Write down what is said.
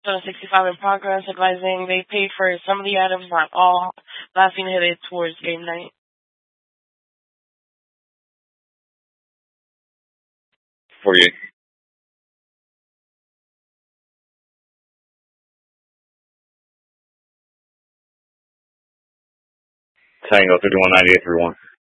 So 65 in progress, advising they paid for some of the items, not all. Last seen headed towards game night. 48. Tango 519831.